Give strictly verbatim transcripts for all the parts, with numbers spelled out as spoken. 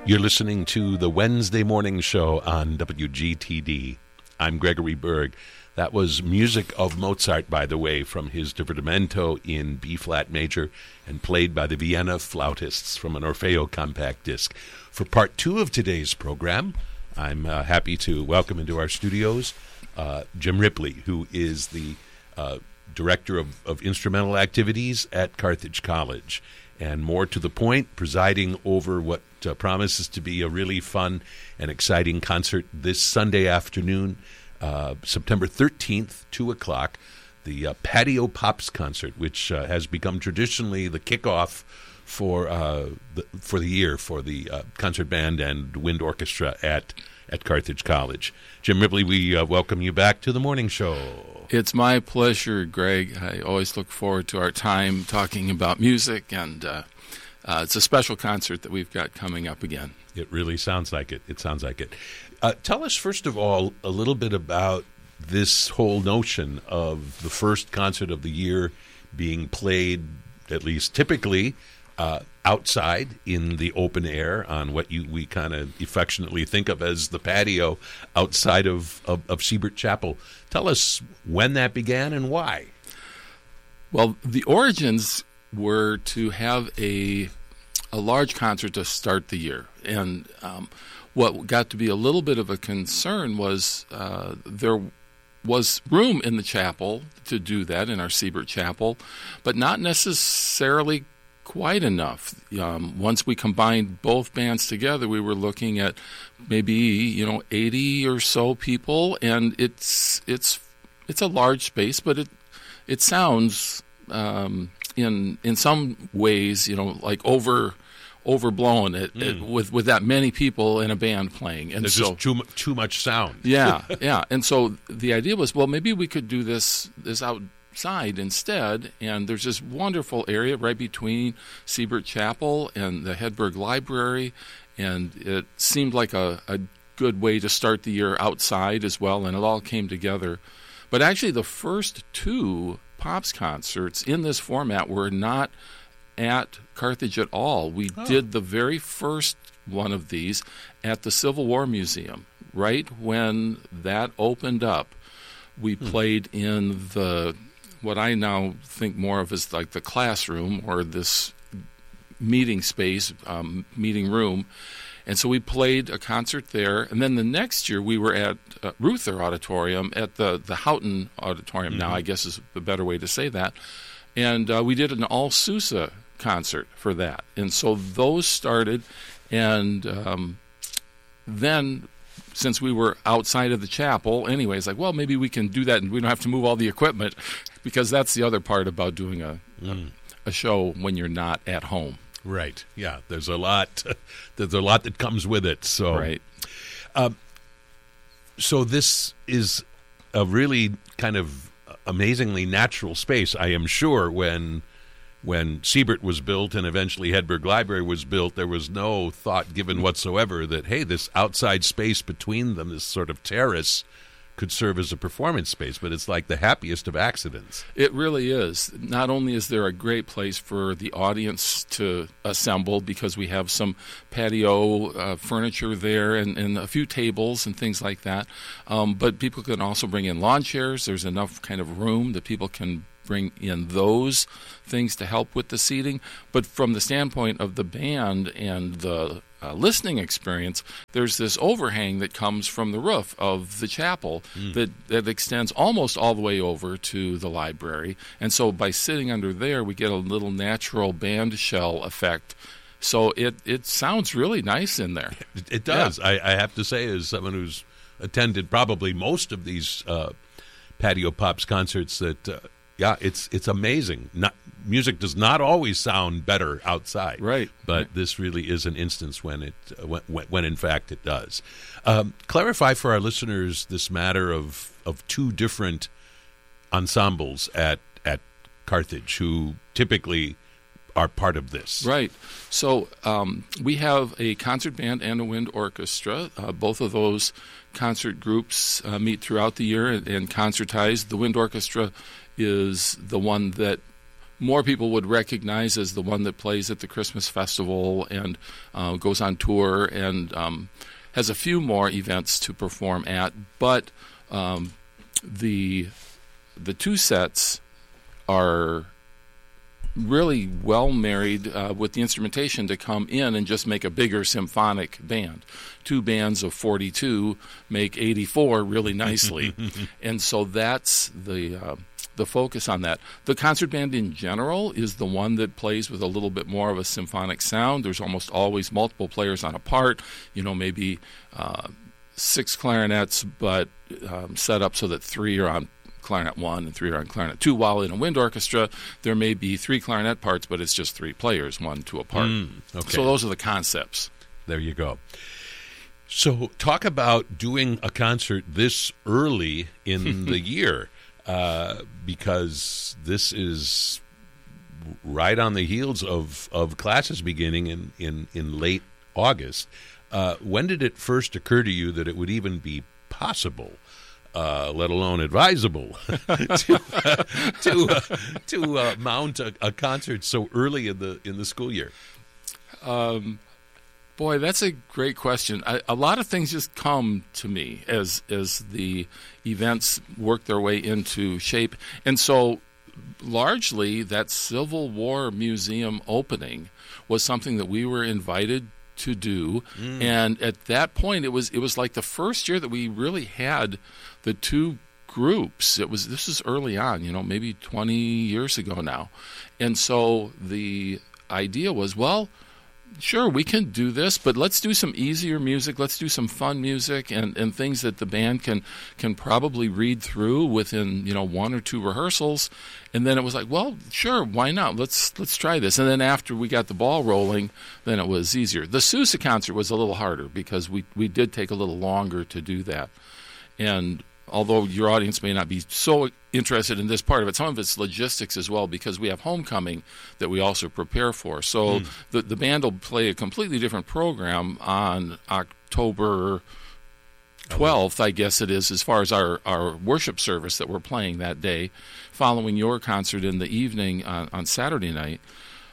You're listening to the Wednesday Morning Show on W G T D. I'm Gregory Berg. That was music of Mozart, by the way, from his Divertimento in B-flat major and played by the Vienna Flautists from an Orfeo compact disc. For part two of today's program, I'm uh, happy to welcome into our studios uh, Jim Ripley, who is the uh, Director of, of Instrumental Activities at Carthage College. And more to the point, presiding over what uh, promises to be a really fun and exciting concert this Sunday afternoon, uh, September thirteenth, two o'clock, the uh, Patio Pops concert, which uh, has become traditionally the kickoff for uh, the, for the year for the uh, concert band and wind orchestra at at Carthage College. Jim Ripley, we uh, welcome you back to the morning show. It's my pleasure, Greg. I always look forward to our time talking about music, and uh, uh, it's a special concert that we've got coming up again. It really sounds like it. It sounds like it. Uh, tell us, first of all, a little bit about this whole notion of the first concert of the year being played, at least typically, uh, outside in the open air on what you we kind of affectionately think of as the patio outside of, of, of Siebert Chapel. Tell us when that began and why. Well, the origins were to have a a large concert to start the year. And um, what got to be a little bit of a concern was uh, there was room in the chapel to do that, in our Siebert Chapel, but not necessarily quite enough. Um, once we combined both bands together, we were looking at maybe, you know, eighty or so people, and it's it's it's a large space, but it it sounds um, in in some ways, you know, like over overblown it, mm. it, with with that many people in a band playing, and there's so just too mu- too much sound. yeah, yeah, and so the idea was, well, maybe we could do this this out. Side instead, and there's this wonderful area right between Siebert Chapel and the Hedberg Library, and it seemed like a, a good way to start the year outside as well, and it all came together. But actually the first two Pops concerts in this format were not at Carthage at all. We oh. did the very first one of these at the Civil War Museum. Right when that opened up, we hmm. played in the what I now think more of as like the classroom or this meeting space, um, meeting room. And so we played a concert there. And then the next year we were at uh, Ruther Auditorium at the, the Houghton Auditorium mm-hmm. now, I guess is a better way to say that. And uh, we did an All Sousa concert for that. And so those started. And um, then since we were outside of the chapel anyway, it's like, well, maybe we can do that and we don't have to move all the equipment, because that's the other part about doing a mm. a, a show when you're not at home. Right. Yeah. There's a lot. There's a lot that comes with it. So. Right. Um, so this is a really kind of amazingly natural space, I am sure. When when Siebert was built and eventually Hedberg Library was built, there was no thought given whatsoever that, hey, this outside space between them, this sort of terrace, could serve as a performance space. But it's like the happiest of accidents. It really is. Not only is there a great place for the audience to assemble, because we have some patio uh, furniture there and, and a few tables and things like that, um, but people can also bring in lawn chairs. There's enough kind of room that people can bring in those things to help with the seating. But from the standpoint of the band and the uh, listening experience, there's this overhang that comes from the roof of the chapel mm. that, that extends almost all the way over to the library. And so by sitting under there, we get a little natural band shell effect. So it, it sounds really nice in there. It, it does. Yeah. I, I have to say, as someone who's attended probably most of these uh, Patio Pops concerts, that uh, yeah, it's it's amazing. Not, music does not always sound better outside, right? But right. this really is an instance when it uh, when, when in fact it does. Um, clarify for our listeners this matter of of two different ensembles at at Carthage who typically are part of this. Right. So um, we have a concert band and a wind orchestra. Uh, both of those concert groups uh, meet throughout the year and, and concertize. The wind orchestra is the one that more people would recognize as the one that plays at the Christmas festival and uh, goes on tour and um, has a few more events to perform at. But um, the the two sets are really well married uh, with the instrumentation to come in and just make a bigger symphonic band. Two bands of forty-two make eighty-four really nicely. And so that's the uh, the focus on that. The concert band in general is the one that plays with a little bit more of a symphonic sound. There's almost always multiple players on a part, you know, maybe uh, six clarinets, but um, set up so that three are on clarinet one and three are on clarinet two, while in a wind orchestra there may be three clarinet parts, but it's just three players, one to a part. Mm, okay. So those are the concepts. There you go. So talk about doing a concert this early in the year, uh, because this is right on the heels of, of classes beginning in, in, in late August. Uh, when did it first occur to you that it would even be possible, Uh, let alone advisable, to uh, to, uh, to uh, mount a, a concert so early in the in the school year? Um, boy, that's a great question. I, a lot of things just come to me as as the events work their way into shape, and so largely that Civil War Museum opening was something that we were invited to do, mm. and at that point it was it was like the first year that we really had the two groups. It was this is early on, you know, maybe twenty years ago now, and so the idea was, well, sure, we can do this, but let's do some easier music. Let's do some fun music and, and things that the band can can probably read through within, you know, one or two rehearsals. And then it was like, well, sure, why not? Let's let's try this. And then after we got the ball rolling, then it was easier. The Sousa concert was a little harder because we, we did take a little longer to do that. And although your audience may not be so interested in this part of it, some of it's logistics as well, because we have homecoming that we also prepare for. So mm. the the band will play a completely different program on October twelfth, I guess it is, as far as our, our worship service that we're playing that day, following your concert in the evening on, on Saturday night.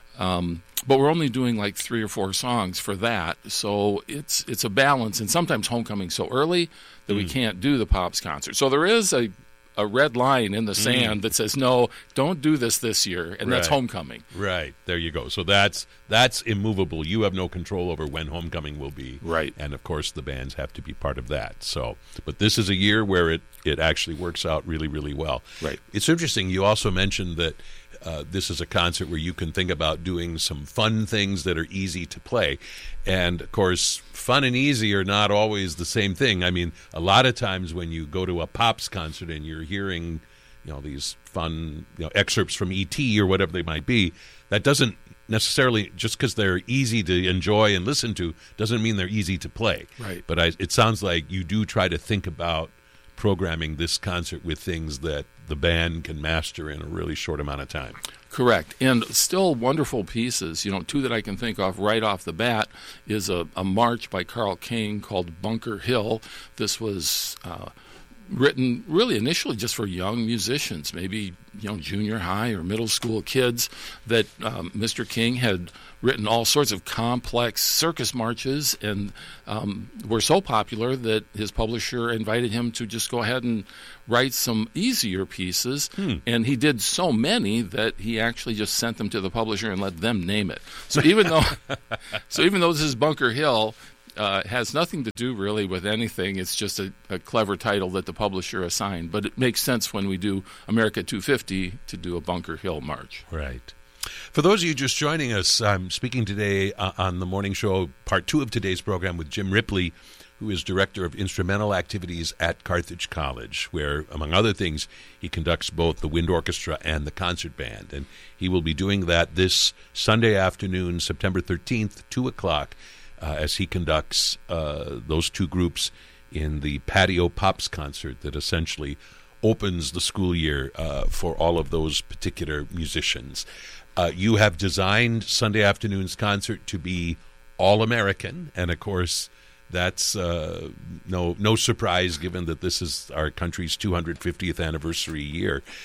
Um, but we're only doing like three or four songs for that, so it's it's a balance. And sometimes homecoming's so early that mm. we can't do the Pops concert. So there is a, a red line in the sand mm. that says, no, don't do this this year, and right. that's homecoming. Right. There you go. So that's that's immovable. You have no control over when homecoming will be. Right. And, of course, the bands have to be part of that. So, but this is a year where it, it actually works out really, really well. Right. It's interesting. You also mentioned that Uh, this is a concert where you can think about doing some fun things that are easy to play. And, of course, fun and easy are not always the same thing. I mean, a lot of times when you go to a Pops concert and you're hearing, you know, these fun, you know, excerpts from E T or whatever they might be, that doesn't necessarily, just because they're easy to enjoy and listen to, doesn't mean they're easy to play. Right. But I, it sounds like you do try to think about programming this concert with things that the band can master in a really short amount of time. Correct. And still wonderful pieces. You know, two that I can think of right off the bat is a, a march by Carl King called Bunker Hill. This was uh, written really initially just for young musicians, maybe, you know, junior high or middle school kids, that um, Mister King had written all sorts of complex circus marches, and um, were so popular that his publisher invited him to just go ahead and write some easier pieces. Hmm. And he did so many that he actually just sent them to the publisher and let them name it. So even though, so even though this is Bunker Hill, uh, it has nothing to do really with anything. It's just a, a clever title that the publisher assigned. But it makes sense when we do America two fifty to do a Bunker Hill march. Right. For those of you just joining us, I'm speaking today uh, on the morning show, part two of today's program, with Jim Ripley, who is Director of Instrumental Activities at Carthage College, where, among other things, he conducts both the wind orchestra and the concert band. And he will be doing that this Sunday afternoon, September thirteenth, two o'clock, uh, as he conducts uh, those two groups in the Patio Pops concert that essentially opens the school year uh, for all of those particular musicians. Uh, you have designed Sunday afternoon's concert to be all-American, and of course, that's uh, no no surprise given that this is our country's two hundred fiftieth anniversary year.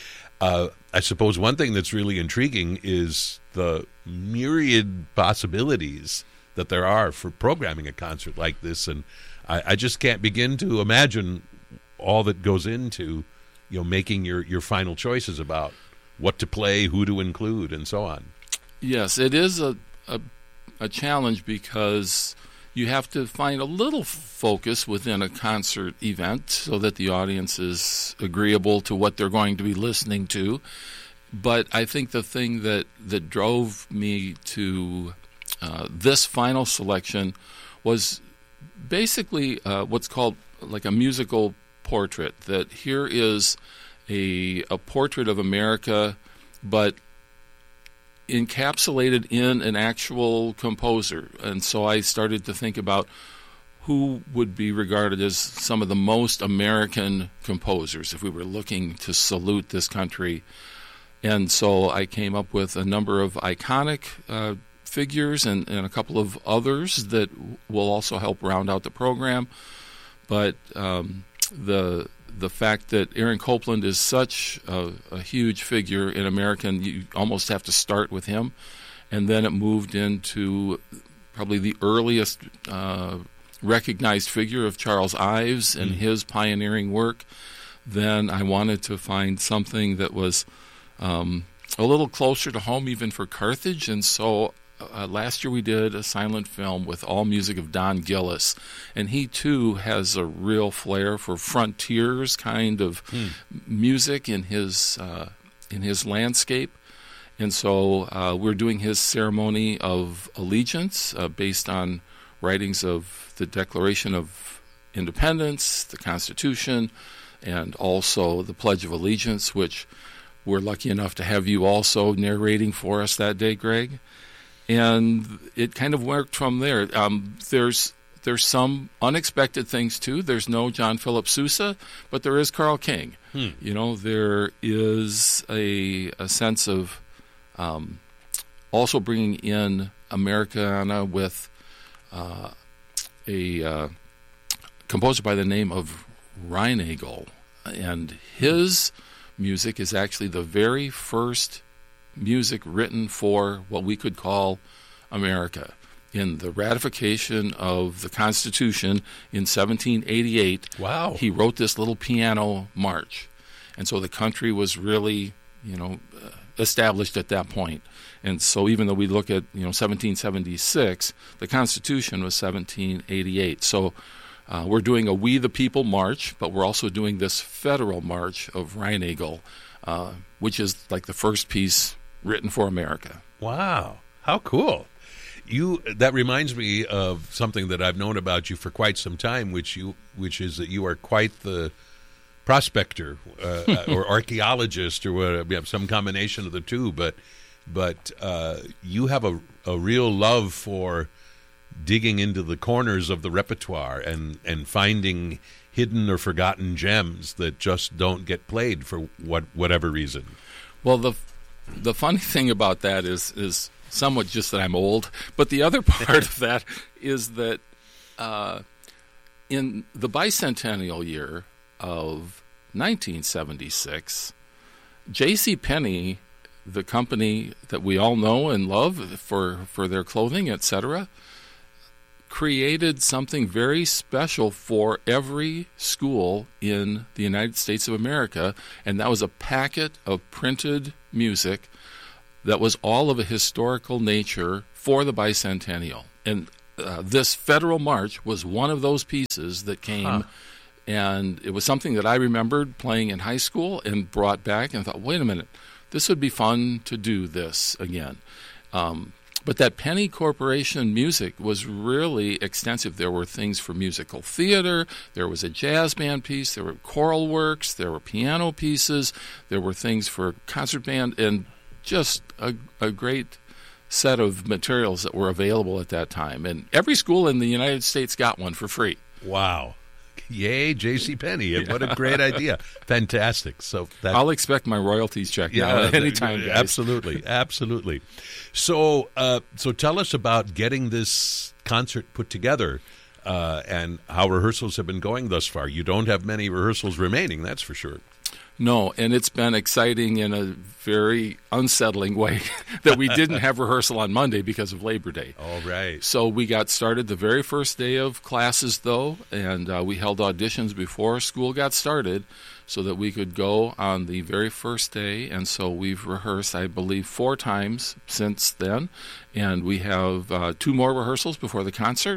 Uh, I suppose one thing that's really intriguing is the myriad possibilities that there are for programming a concert like this, and I, I just can't begin to imagine all that goes into, you know, making your, your final choices about what to play, who to include, and so on. Yes, it is a, a, a challenge because you have to find a little focus within a concert event so that the audience is agreeable to what they're going to be listening to. But I think the thing that, that drove me to uh, this final selection was basically uh, what's called like a musical portrait, that here is a, a portrait of America, but encapsulated in an actual composer. And so I started to think about who would be regarded as some of the most American composers if we were looking to salute this country. And so I came up with a number of iconic uh, figures and, and a couple of others that will also help round out the program. But um, the the fact that Aaron Copland is such a, a huge figure in American, you almost have to start with him. And then it moved into probably the earliest uh, recognized figure of Charles Ives and mm. his pioneering work. Then I wanted to find something that was um, a little closer to home even for Carthage. And so Uh, last year we did a silent film with all music of Don Gillis, and he too has a real flair for frontiers kind of hmm. music in his uh, in his landscape. And so uh, we're doing his ceremony of allegiance uh, based on writings of the Declaration of Independence, the Constitution, and also the Pledge of Allegiance, which we're lucky enough to have you also narrating for us that day, Greg. And it kind of worked from there. Um, there's there's some unexpected things, too. There's no John Philip Sousa, but there is Carl King. Hmm. You know, there is a, a sense of um, also bringing in Americana with uh, a uh, composer by the name of Reinagel. And his music is actually the very first music written for what we could call America. In the ratification of the Constitution in seventeen eighty-eight, wow, he wrote this little piano march. And so the country was really, you know, uh, established at that point. And so even though we look at, you know, seventeen seventy-six, the Constitution was seventeen eighty-eight. So uh, we're doing a We the People march, but we're also doing this federal march of Reinagel, uh, which is like the first piece written for America. Wow, how cool. You that reminds me of something that I've known about you for quite some time, which you which is that you are quite the prospector uh, or archaeologist or whatever, some combination of the two, but but uh, you have a, a real love for digging into the corners of the repertoire and, and finding hidden or forgotten gems that just don't get played for what whatever reason. Well, the The funny thing about that is is somewhat just that I'm old, but the other part of that is that uh, in the bicentennial year of nineteen seventy-six, J C. Penney, the company that we all know and love for, for their clothing, et cetera, created something very special for every school in the United States of America, and that was a packet of printed music that was all of a historical nature for the bicentennial. And uh, this federal march was one of those pieces that came, huh. and it was something that I remembered playing in high school and brought back and thought, wait a minute, this would be fun to do this again. Um, But that Penny Corporation music was really extensive. There were things for musical theater. There was a jazz band piece. There were choral works. There were piano pieces. There were things for concert band, and just a, a great set of materials that were available at that time. And every school in the United States got one for free. Wow. Yay, J C. Penney. Yeah. What a great idea. Fantastic. So that, I'll expect my royalties check yeah, now anytime, guys. Absolutely. Absolutely. So uh, so tell us about getting this concert put together uh, and how rehearsals have been going thus far. You don't have many rehearsals remaining, that's for sure. No, and it's been exciting in a very unsettling way that we didn't have rehearsal on Monday because of Labor Day. All right. So we got started the very first day of classes, though, and uh, we held auditions before school got started so that we could go on the very first day. And so we've rehearsed, I believe, four times since then, and we have uh, two more rehearsals before the concert.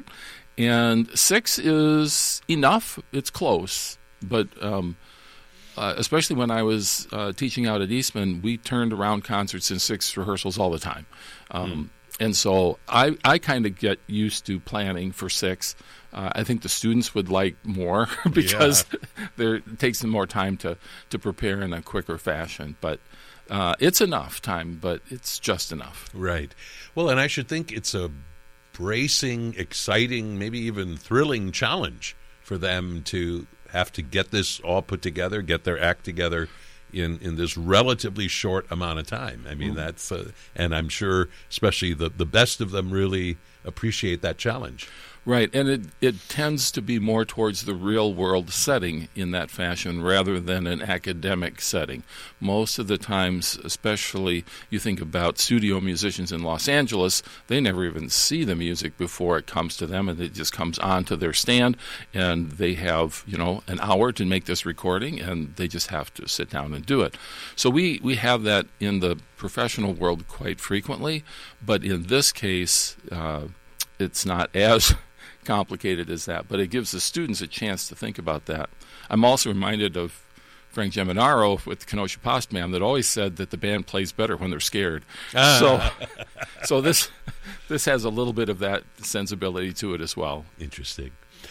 And six is enough. It's close, but... Um, Uh, especially when I was uh, teaching out at Eastman, we turned around concerts in six rehearsals all the time. Um, mm. And so I, I kind of get used to planning for six. Uh, I think the students would like more because yeah. there, it takes them more time to, to prepare in a quicker fashion. But uh, it's enough time, but it's just enough. Right. Well, and I should think it's a bracing, exciting, maybe even thrilling challenge for them to have to get this all put together, get their act together in, in this relatively short amount of time. I mean, mm-hmm. that's, uh, and I'm sure especially the, the best of them really appreciate that challenge. Right, and it, it tends to be more towards the real-world setting in that fashion rather than an academic setting. Most of the times, especially you think about studio musicians in Los Angeles, they never even see the music before it comes to them, and it just comes onto their stand, and they have, you know, an hour to make this recording, and they just have to sit down and do it. So we, we have that in the professional world quite frequently, but in this case, uh, it's not as complicated as that, but it gives the students a chance to think about that. I'm also reminded of Frank Geminaro with the Kenosha Post Band that always said that the band plays better when they're scared. Ah. So, so this this has a little bit of that sensibility to it as well. Interesting.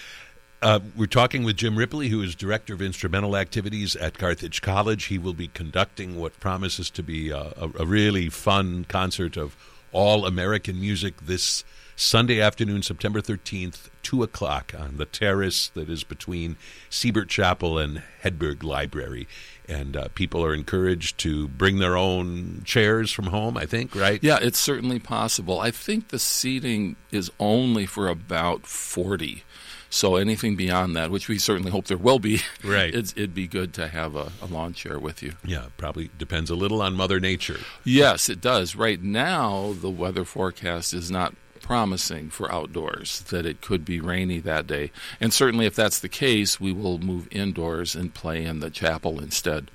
Uh, we're talking with Jim Ripley, who is Director of Instrumental Activities at Carthage College. He will be conducting what promises to be a, a, a really fun concert of all-American music this Sunday afternoon, September thirteenth, two o'clock on the terrace that is between Siebert Chapel and Hedberg Library. And uh, people are encouraged to bring their own chairs from home, I think, right? Yeah, it's certainly possible. I think the seating is only for about forty. So anything beyond that, which we certainly hope there will be, right. it's, it'd be good to have a, a lawn chair with you. Yeah, probably depends a little on Mother Nature. Yes, it does. Right now, the weather forecast is not promising for outdoors, that it could be rainy that day. And certainly if that's the case, we will move indoors and play in the chapel instead.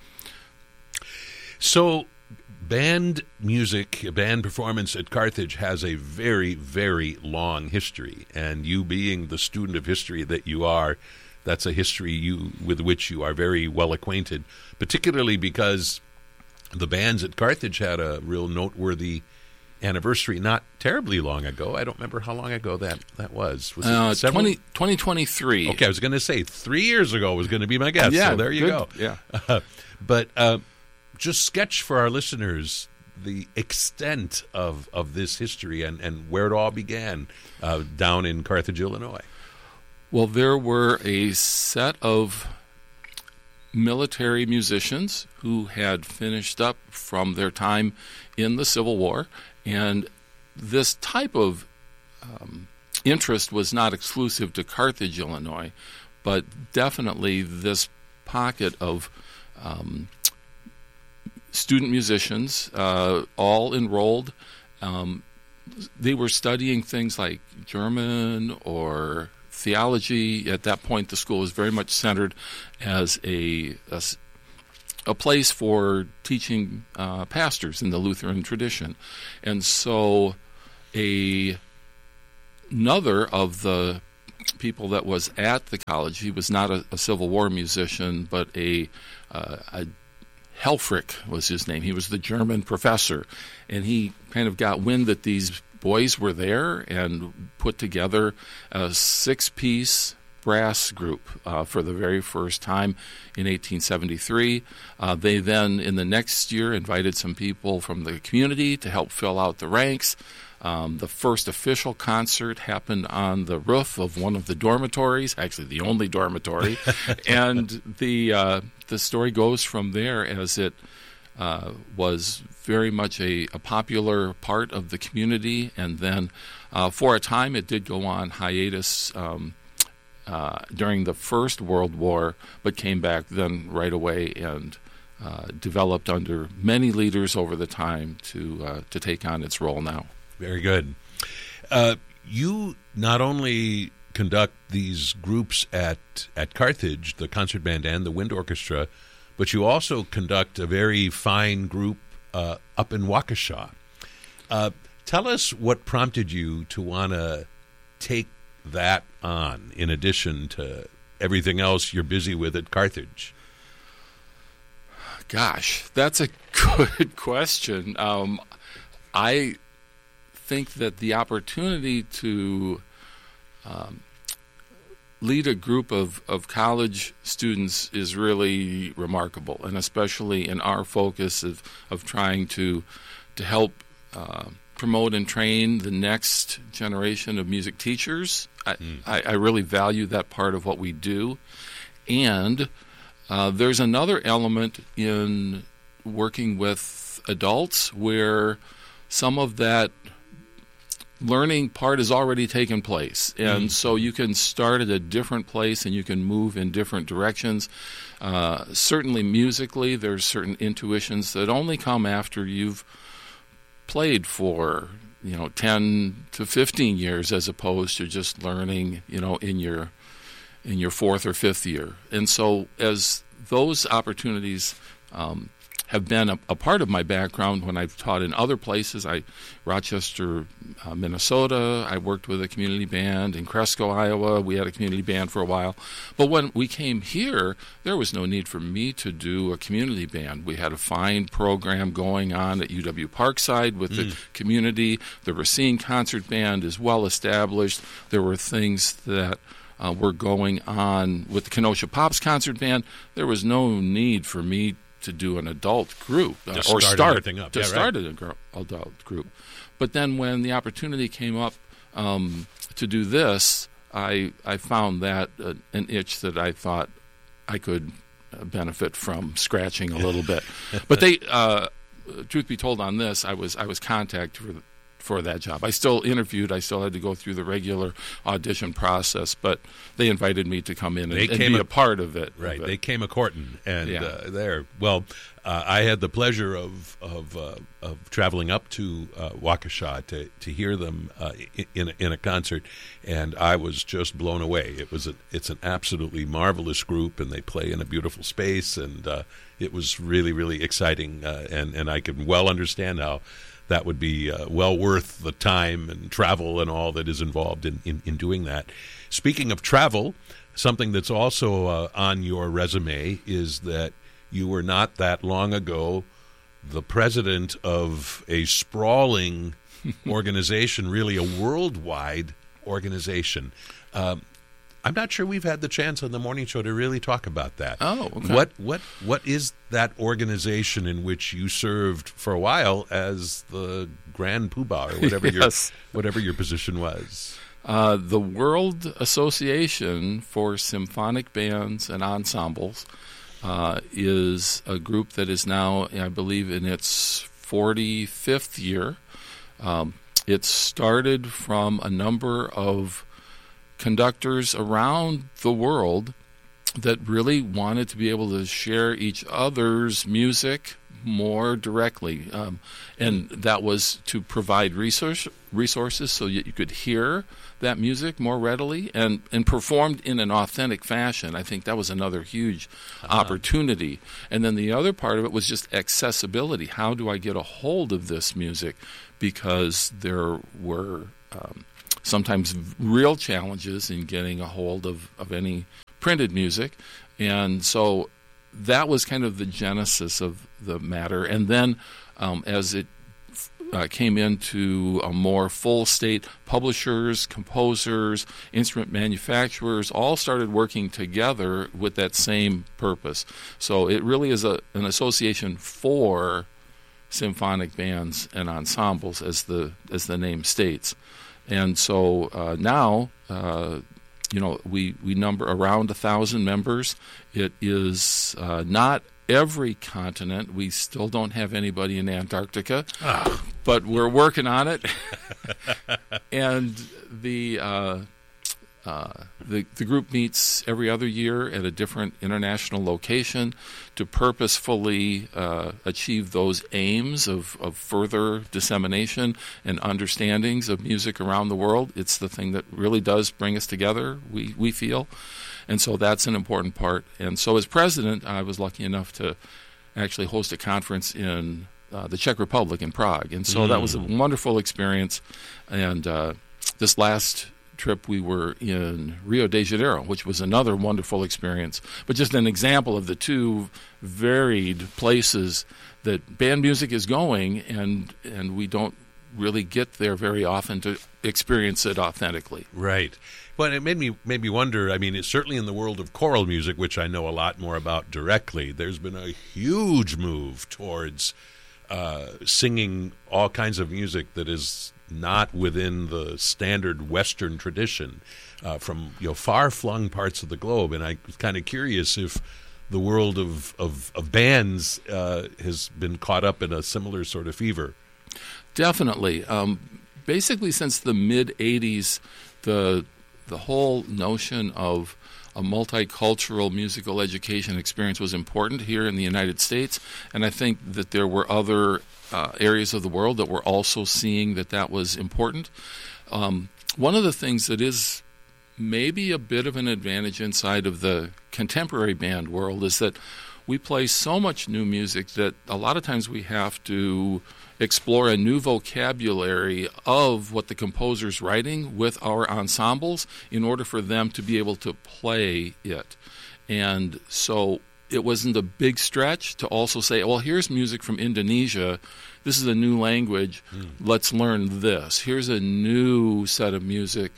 So band music, band performance at Carthage has a very, very long history. And you being the student of history that you are, that's a history you with which you are very well acquainted, particularly because the bands at Carthage had a real noteworthy anniversary not terribly long ago. I don't remember how long ago that, that was. Was it uh, several? twenty, twenty twenty-three. Okay, I was going to say three years ago was going to be my guess. Yeah, so there you good. go. Yeah. Uh, but uh, just sketch for our listeners the extent of, of this history and, and where it all began uh, down in Carthage, Illinois. Well, there were a set of military musicians who had finished up from their time in the Civil War. And this type of um, interest was not exclusive to Carthage, Illinois, but definitely this pocket of um, student musicians, uh, all enrolled. Um, they were studying things like German or theology. At that point, the school was very much centered as a, a a place for teaching uh, pastors in the Lutheran tradition. And so a, another of the people that was at the college, he was not a, a Civil War musician, but a, uh, a Helfrich was his name. He was the German professor. And he kind of got wind that these boys were there and put together a six-piece brass group uh, for the very first time in eighteen seventy-three. Uh, they then, in the next year, invited some people from the community to help fill out the ranks. Um, the first official concert happened on the roof of one of the dormitories, actually the only dormitory, and the uh, the story goes from there as it uh, was very much a, a popular part of the community, and then uh, for a time it did go on hiatus. Um, uh, during the First World War, but came back then right away and uh, developed under many leaders over the time to uh, to take on its role now. Very good. Uh, you not only conduct these groups at, at Carthage, the concert band and the wind orchestra, but you also conduct a very fine group uh, up in Waukesha. Uh, tell us what prompted you to want to take that on, in addition to everything else you're busy with at Carthage. Gosh, that's a good question. Um, I think that the opportunity to um, lead a group of, of college students is really remarkable, and especially in our focus of, of trying to to help uh, promote and train the next generation of music teachers. I, mm. I, I really value that part of what we do. And uh, there's another element in working with adults where some of that learning part has already taken place, and mm. so you can start at a different place and you can move in different directions. Uh, certainly musically, there's certain intuitions that only come after you've played for, you know, ten to fifteen years, as opposed to just learning, you know, in your in your fourth or fifth year. And so as those opportunities um, have been a, a part of my background when I've taught in other places. I, Rochester, uh, Minnesota, I worked with a community band. In Cresco, Iowa, we had a community band for a while. But when we came here, there was no need for me to do a community band. We had a fine program going on at U W Parkside with mm. the community. The Racine Concert Band is well established. There were things that uh, were going on with the Kenosha Pops Concert Band. There was no need for me to do an adult group uh, or start, start up. to yeah, start right. an gr- adult group. But then when the opportunity came up um, to do this, I I found that uh, an itch that I thought I could uh, benefit from scratching a little bit. But they, uh, truth be told, on this, I was I was contacted for the, for that job. I still interviewed. I still had to go through the regular audition process, but they invited me to come in and, and be a, a part of it. Right. Of it. They came a courting, and Yeah. uh, there. Well, uh, I had the pleasure of of, uh, of traveling up to uh, Waukesha to to hear them uh, in a, in a concert, and I was just blown away. It was a, it's an absolutely marvelous group, and they play in a beautiful space, and uh, it was really really exciting, uh, and and I can well understand how that would be uh, well worth the time and travel and all that is involved in, in, in doing that. Speaking of travel, something that's also uh, on your resume is that you were not that long ago the president of a sprawling organization, really a worldwide organization. Um, I'm not sure we've had the chance on the morning show to really talk about that. Oh, okay. What what what is that organization in which you served for a while as the Grand Poobah or whatever Yes. your whatever your position was? Uh, the World Association for Symphonic Bands and Ensembles uh, is a group that is now, I believe, in its forty-fifth year. Um, it started from a number of conductors around the world that really wanted to be able to share each other's music more directly. Um, and that was to provide resource, resources so that you could hear that music more readily and, and performed in an authentic fashion. I think that was another huge uh-huh. opportunity. And then the other part of it was just accessibility. How do I get a hold of this music? Because there were um, sometimes real challenges in getting a hold of, of any printed music. And so that was kind of the genesis of the matter. And then um, as it uh, came into a more full state, publishers, composers, instrument manufacturers all started working together with that same purpose. So it really is a, an association for symphonic bands and ensembles, as the as the name states. And so uh, now, uh, you know, we, we number around a thousand members. It is uh, not every continent. We still don't have anybody in Antarctica, oh. but we're working on it. And the uh, Uh, the, the group meets every other year at a different international location to purposefully uh, achieve those aims of, of further dissemination and understandings of music around the world. It's the thing that really does bring us together, we, we feel. And so that's an important part. And so as president, I was lucky enough to actually host a conference in uh, the Czech Republic in Prague. And so mm. that was a wonderful experience. And uh, this last trip we were in Rio de Janeiro, which was another wonderful experience, but just an example of the two varied places that band music is going, and and we don't really get there very often to experience it authentically. Right. Well, it made me made me wonder. I mean, it's certainly in the world of choral music, which I know a lot more about directly, there's been a huge move towards uh, singing all kinds of music that is not within the standard Western tradition, uh, from you know far-flung parts of the globe. And I was kind of curious if the world of of, of bands uh, has been caught up in a similar sort of fever. Definitely. Um, basically, since the mid eighties, the the whole notion of a multicultural musical education experience was important here in the United States, and I think that there were other uh, areas of the world that were also seeing that that was important. Um, one of the things that is maybe a bit of an advantage inside of the contemporary band world is that we play so much new music that a lot of times we have to explore a new vocabulary of what the composer's writing with our ensembles in order for them to be able to play it. And so it wasn't a big stretch to also say, well, here's music from Indonesia. This is a new language. Mm. Let's learn this. Here's a new set of music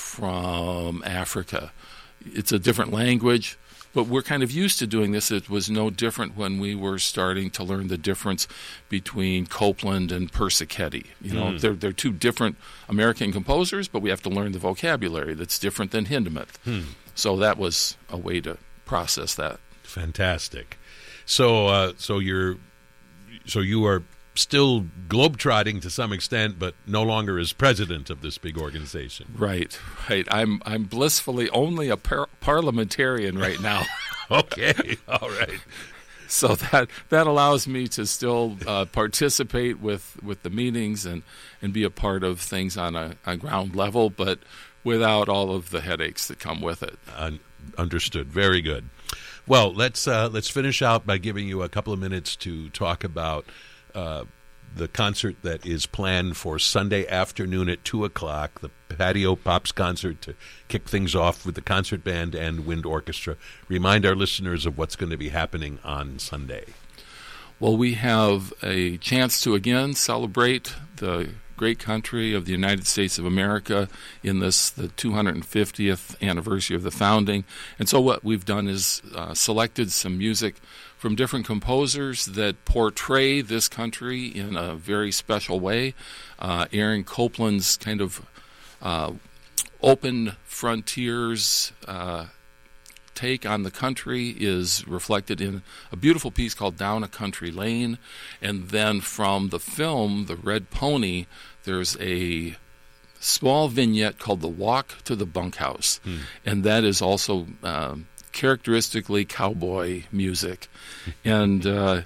from Africa. It's a different language, but we're kind of used to doing this. It was no different when we were starting to learn the difference between Copland and Persichetti. You know, mm. they're they're two different American composers, but we have to learn the vocabulary that's different than Hindemith. Mm. So that was a way to process that. Fantastic. So, uh, so you're, so you are still globetrotting to some extent, but no longer as president of this big organization. Right, right. I'm I'm blissfully only a par- parliamentarian right now. Okay, all right. So that that allows me to still uh, participate with, with the meetings and, and be a part of things on a, a ground level, but without all of the headaches that come with it. Uh, understood. Very good. Well, let's uh, let's finish out by giving you a couple of minutes to talk about uh, the concert that is planned for Sunday afternoon at two o'clock, the Patio Pops concert to kick things off with the concert band and wind orchestra. Remind our listeners of what's going to be happening on Sunday. Well, we have a chance to again celebrate the great country of the United States of America in this, the two hundred fiftieth anniversary of the founding. And so what we've done is uh, selected some music from different composers that portray this country in a very special way. Uh, Aaron Copland's kind of uh, open frontiers uh, take on the country is reflected in a beautiful piece called Down a Country Lane. And then from the film, The Red Pony, there's a small vignette called The Walk to the Bunkhouse. Hmm. And that is also uh, characteristically cowboy music. And uh,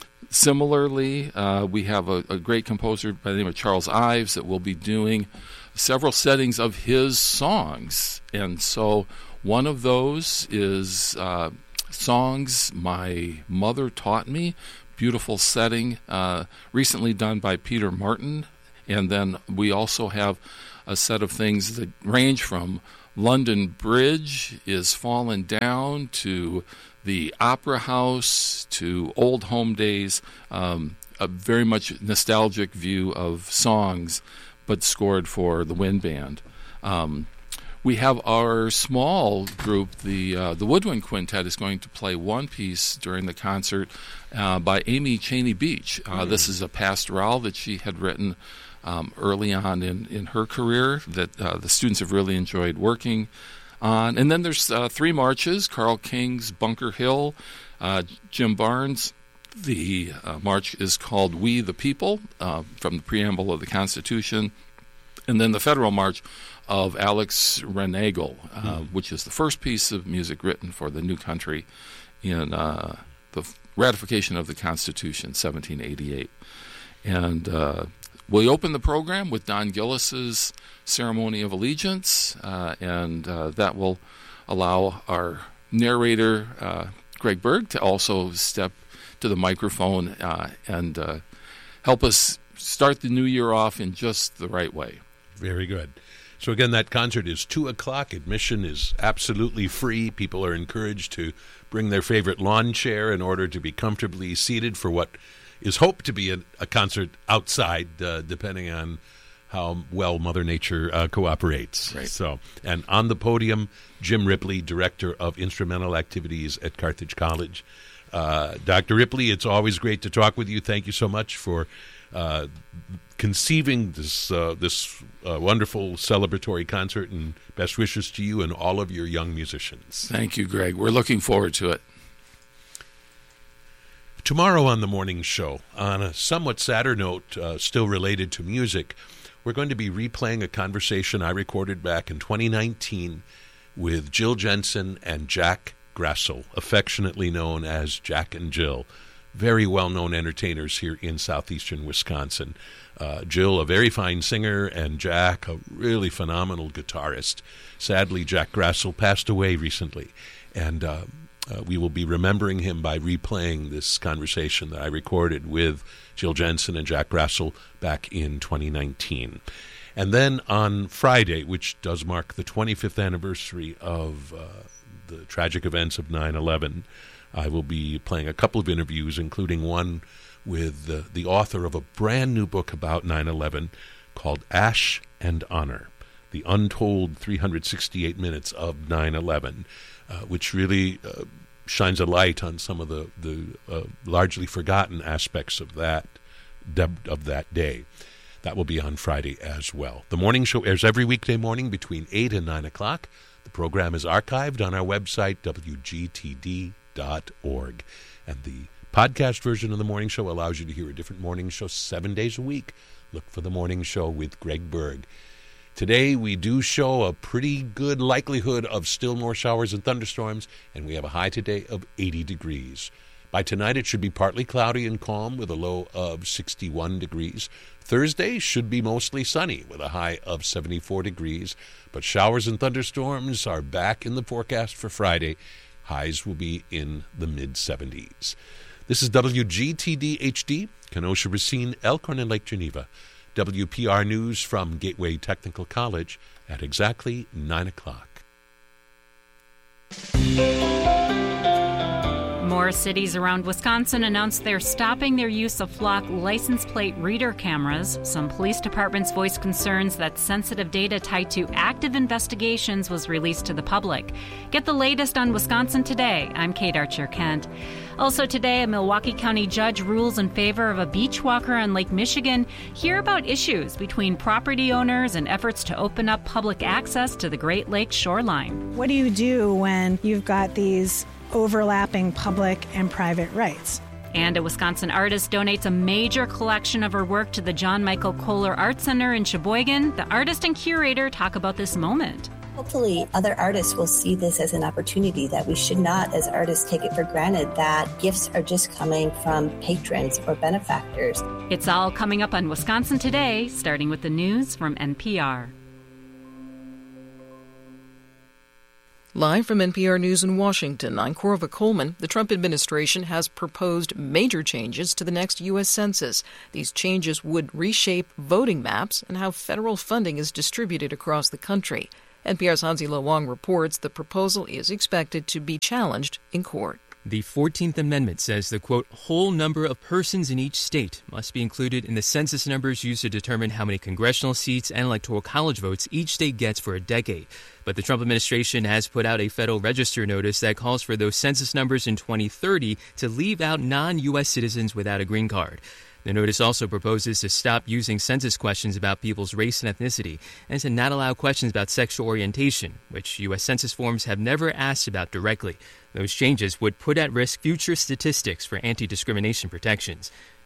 similarly, uh, we have a, a great composer by the name of Charles Ives that will be doing several settings of his songs. And so one of those is uh, Songs My Mother Taught Me, beautiful setting, uh, recently done by Peter Martin. And then we also have a set of things that range from London Bridge is Fallen Down to the Opera House to Old Home Days, um, a very much nostalgic view of songs, but scored for the wind band. Um, we have our small group, the uh, the Woodwind Quintet, is going to play one piece during the concert uh, by Amy Cheney Beach. Uh, mm. This is a pastoral that she had written Um, early on in, in her career that uh, the students have really enjoyed working on. And then there's uh, three marches, Carl King's Bunker Hill, uh, Jim Barnes. The uh, march is called We the People, uh, from the preamble of the Constitution. And then the federal march of Alex Renagel, uh, Hmm. which is the first piece of music written for the new country in uh, the f- ratification of the Constitution, seventeen eighty-eight. And uh, we open the program with Don Gillis's Ceremony of Allegiance, uh, and uh, that will allow our narrator, uh, Greg Berg, to also step to the microphone uh, and uh, help us start the new year off in just the right way. Very good. So again, that concert is two o'clock. Admission is absolutely free. People are encouraged to bring their favorite lawn chair in order to be comfortably seated for what is hoped to be a, a concert outside, uh, depending on how well Mother Nature uh, cooperates. Right. So, and on the podium, Jim Ripley, Director of Instrumental Activities at Carthage College. Uh, Doctor Ripley, it's always great to talk with you. Thank you so much for uh, conceiving this uh, this uh, wonderful celebratory concert, and best wishes to you and all of your young musicians. Thank you, Greg. We're looking forward to it. Tomorrow on the morning show, on a somewhat sadder note, uh, still related to music, we're going to be replaying a conversation I recorded back in twenty nineteen with Jill Jensen and Jack Grassel, affectionately known as Jack and Jill. Very well-known entertainers here in southeastern Wisconsin. Uh, Jill, a very fine singer, and Jack, a really phenomenal guitarist. Sadly, Jack Grassel passed away recently, and uh, uh, we will be remembering him by replaying this conversation that I recorded with Jill Jensen and Jack Grassel back in twenty nineteen. And then on Friday, which does mark the twenty-fifth anniversary of uh, the tragic events of nine eleven, I will be playing a couple of interviews, including one with uh, the author of a brand new book about nine eleven called Ash and Honor, The Untold three hundred sixty-eight Minutes of nine eleven, uh, which really uh, shines a light on some of the, the uh, largely forgotten aspects of that, of that day. That will be on Friday as well. The morning show airs every weekday morning between eight and nine o'clock. The program is archived on our website, W G T D dot org. And the podcast version of the morning show allows you to hear a different morning show seven days a week. Look for the morning show with Greg Berg. Today we do show a pretty good likelihood of still more showers and thunderstorms, and we have a high today of eighty degrees. By tonight it should be partly cloudy and calm with a low of sixty-one degrees. Thursday should be mostly sunny with a high of seventy-four degrees, but showers and thunderstorms are back in the forecast for Friday. Highs will be in the mid-seventies. This is W G T D H D, Kenosha, Racine, Elkhorn, and Lake Geneva. W P R News from Gateway Technical College at exactly nine o'clock. More cities around Wisconsin announced they're stopping their use of Flock license plate reader cameras. Some police departments voiced concerns that sensitive data tied to active investigations was released to the public. Get the latest on Wisconsin Today. I'm Kate Archer-Kent. Also today, a Milwaukee County judge rules in favor of a beach walker on Lake Michigan. Hear about issues between property owners and efforts to open up public access to the Great Lakes shoreline. What do you do when you've got these overlapping public and private rights? And a Wisconsin artist donates a major collection of her work to the John Michael Kohler Art Center in Sheboygan. The artist and curator talk about this moment. Hopefully other artists will see this as an opportunity, that we should not, as artists, take it for granted that gifts are just coming from patrons or benefactors. It's all coming up on Wisconsin Today, starting with the news from N P R. Live from N P R News in Washington, I'm Corva Coleman. The Trump administration has proposed major changes to the next U S Census. These changes would reshape voting maps and how federal funding is distributed across the country. N P R's Hansi Lo Wang reports the proposal is expected to be challenged in court. The fourteenth Amendment says the, quote, whole number of persons in each state must be included in the census numbers used to determine how many congressional seats and electoral college votes each state gets for a decade. But the Trump administration has put out a Federal Register notice that calls for those census numbers in twenty thirty to leave out non-U S citizens without a green card. The notice also proposes to stop using census questions about people's race and ethnicity and to not allow questions about sexual orientation, which U S Census forms have never asked about directly. Those changes would put at risk future statistics for anti-discrimination protections.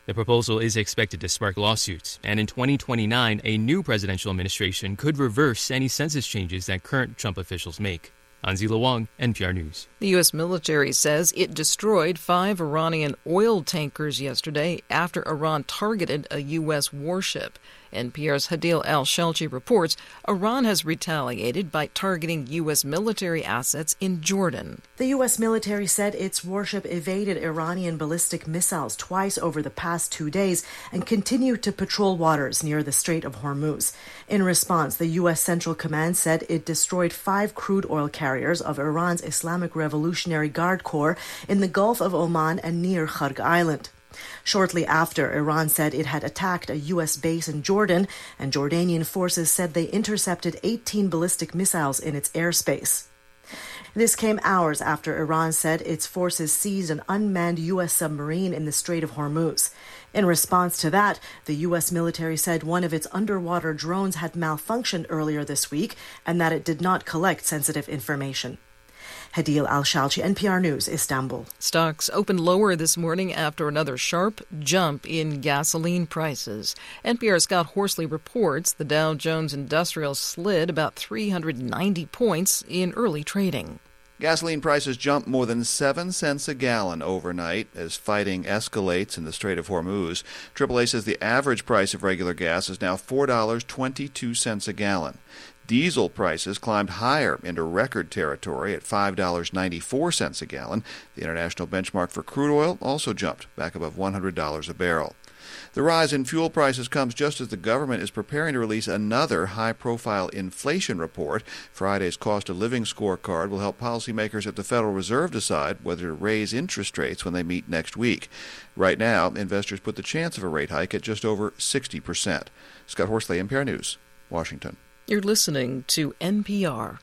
The proposal is expected to spark lawsuits, and in twenty twenty-nine, a new presidential administration could reverse any census changes that current Trump officials make. Anzila Wang, N P R News. The U S military says it destroyed five Iranian oil tankers yesterday after Iran targeted a U S warship. N P R's Hadil Al-Shalchi reports Iran has retaliated by targeting U S military assets in Jordan. The U S military said its warship evaded Iranian ballistic missiles twice over the past two days and continued to patrol waters near the Strait of Hormuz. In response, the U S Central Command said it destroyed five crude oil carriers of Iran's Islamic Revolutionary Guard Corps in the Gulf of Oman and near Kharg Island. Shortly after, Iran said it had attacked a U S base in Jordan, and Jordanian forces said they intercepted eighteen ballistic missiles in its airspace. This came hours after Iran said its forces seized an unmanned U S submarine in the Strait of Hormuz. In response to that, the U S military said one of its underwater drones had malfunctioned earlier this week and that it did not collect sensitive information. Hadil Al-Shalchi, N P R News, Istanbul. Stocks opened lower this morning after another sharp jump in gasoline prices. N P R's Scott Horsley reports the Dow Jones Industrial slid about three hundred ninety points in early trading. Gasoline prices jumped more than seven cents a gallon overnight as fighting escalates in the Strait of Hormuz. triple A says the average price of regular gas is now four dollars and twenty-two cents a gallon. Diesel prices climbed higher into record territory at five dollars and ninety-four cents a gallon. The international benchmark for crude oil also jumped back above one hundred dollars a barrel. The rise in fuel prices comes just as the government is preparing to release another high-profile inflation report. Friday's cost of living scorecard will help policymakers at the Federal Reserve decide whether to raise interest rates when they meet next week. Right now, investors put the chance of a rate hike at just over sixty percent. Scott Horsley, N P R News, Washington. You're listening to N P R.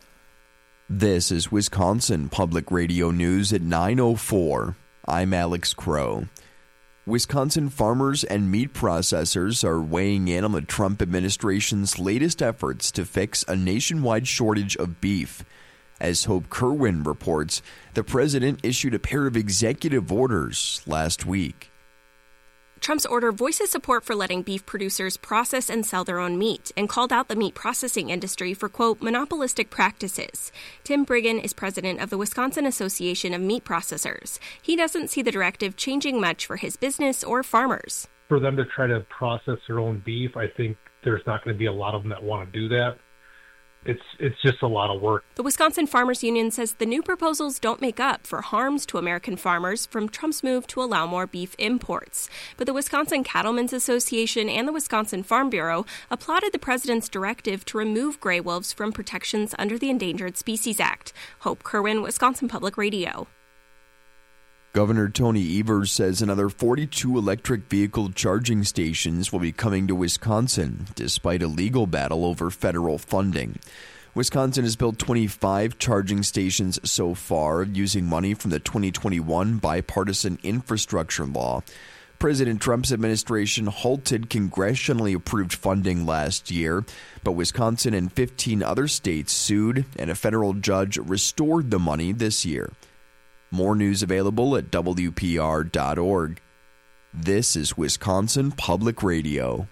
This is Wisconsin Public Radio News at nine oh four. I'm Alex Crow. Wisconsin farmers and meat processors are weighing in on the Trump administration's latest efforts to fix a nationwide shortage of beef. As Hope Kerwin reports, the president issued a pair of executive orders last week. Trump's order voices support for letting beef producers process and sell their own meat and called out the meat processing industry for, quote, monopolistic practices. Tim Brigham is president of the Wisconsin Association of Meat Processors. He doesn't see the directive changing much for his business or farmers. For them to try to process their own beef, I think there's not going to be a lot of them that want to do that. It's it's just a lot of work. The Wisconsin Farmers Union says the new proposals don't make up for harms to American farmers from Trump's move to allow more beef imports. But the Wisconsin Cattlemen's Association and the Wisconsin Farm Bureau applauded the president's directive to remove gray wolves from protections under the Endangered Species Act. Hope Kerwin, Wisconsin Public Radio. Governor Tony Evers says another forty-two electric vehicle charging stations will be coming to Wisconsin, despite a legal battle over federal funding. Wisconsin has built twenty-five charging stations so far, using money from the twenty twenty-one bipartisan infrastructure law. President Trump's administration halted congressionally approved funding last year, but Wisconsin and fifteen other states sued, and a federal judge restored the money this year. More news available at W P R dot org. This is Wisconsin Public Radio.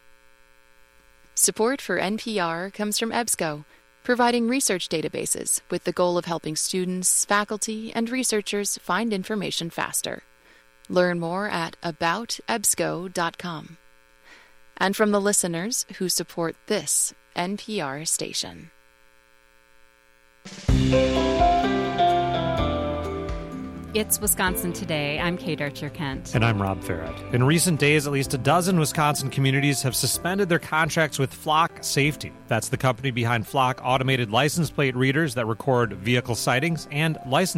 Support for N P R comes from EBSCO, providing research databases with the goal of helping students, faculty, and researchers find information faster. Learn more at about ebsco dot com. And from the listeners who support this N P R station. It's Wisconsin Today. I'm Kate Archer-Kent. And I'm Rob Farrett. In recent days, at least a dozen Wisconsin communities have suspended their contracts with Flock Safety. That's the company behind Flock automated license plate readers that record vehicle sightings and license